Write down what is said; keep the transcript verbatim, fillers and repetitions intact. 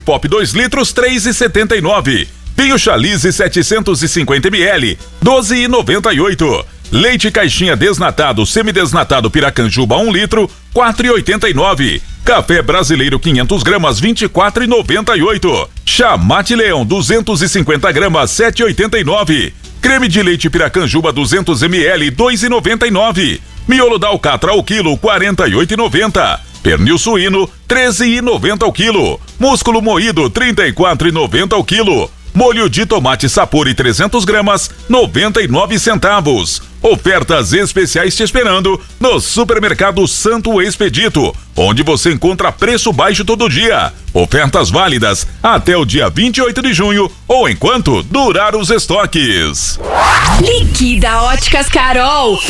Pop dois litros, três e setenta e nove. Vinho Chalice setecentos e cinquenta mililitros, doze e noventa e oito. Leite caixinha desnatado, semidesnatado Piracanjuba um litro, quatro e oitenta e nove. Café brasileiro quinhentas gramas, vinte e quatro e noventa e oito. Chá Mate Leão duzentos e cinquenta gramas, sete e oitenta e nove. Creme de leite Piracanjuba duzentos mililitros, dois e noventa e nove. Miolo da alcatra ao quilo, quarenta e oito e noventa. Pernil suíno, treze e noventa ao quilo. Músculo moído, trinta e quatro e noventa ao quilo. Molho de tomate Sapori trezentas gramas, noventa e nove centavos. Ofertas especiais te esperando no Supermercado Santo Expedito, onde você encontra preço baixo todo dia. Ofertas válidas até o dia vinte e oito de junho ou enquanto durar os estoques. Liquida Óticas Carol.